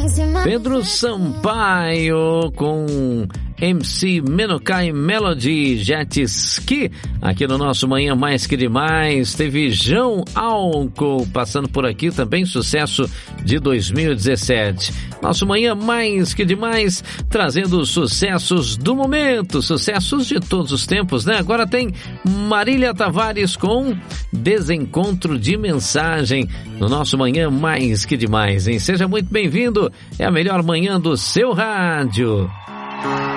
Pedro Sampaio com MC Menukai Melody Jet Ski, aqui no nosso Manhã Mais Que Demais. Teve João Álcool passando por aqui também, sucesso de 2017. Nosso Manhã Mais Que Demais, trazendo sucessos do momento, sucessos de todos os tempos, né? Agora tem Marília Tavares com Desencontro de Mensagem no nosso Manhã Mais Que Demais, hein? Seja muito bem-vindo, é a melhor manhã do seu rádio.